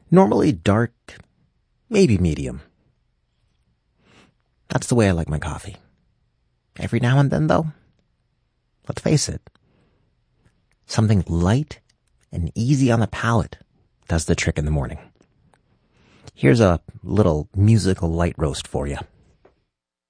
Normally dark, maybe medium. That's the way I like my coffee. Every now and then, though, let's face it, something light and easy on the palate does the trick in the morning. Here's a little musical light roast for you.